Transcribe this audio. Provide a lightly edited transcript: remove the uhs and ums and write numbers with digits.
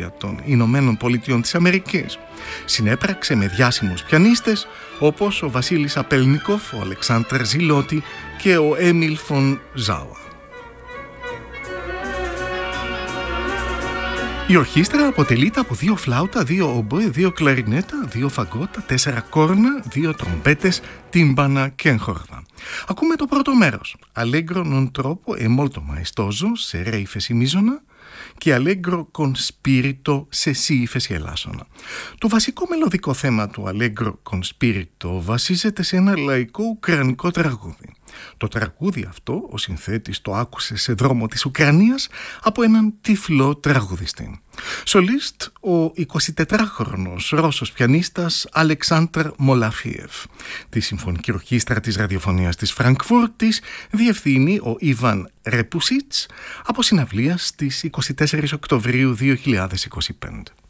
τραγούδια των Ηνωμένων Πολιτειών της Αμερικής. Συνέπραξε με διάσημους πιανίστες όπως ο Βασίλης Απελνίκοφ, ο Αλεξάνδρ Ζιλότη και ο Έμιλ Φον Ζάουα. Η ορχήστρα αποτελείται από 2 φλάουτα, 2 ομποέ, 2 κλαρινέτα, 2 φαγκότα, 4 κόρνα, 2 τρομπέτες, τίμπανα και εγχόρδα. Ακούμε το πρώτο μέρος. Allegro non troppo e molto maestoso σε ρε ύφεση μείζωνα και Allegro con spirito σε σι ύφεση ελάσσονα. Το βασικό μελωδικό θέμα του Allegro con spirito βασίζεται σε ένα λαϊκό ουκρανικό τραγούδι. Το τραγούδι αυτό ο συνθέτης το άκουσε σε δρόμο της Ουκρανίας από έναν τυφλό τραγουδιστή. Σολίστ ο 24χρονος Ρώσος πιανίστας Αλεξάνδρ Μολαφίεφ. Τη Συμφωνική Ορχήστρα της Ραδιοφωνίας της Φραγκφούρτης διευθύνει ο Ιβάν Ρεπουσίτς από συναυλία στις 24 Οκτωβρίου 2025.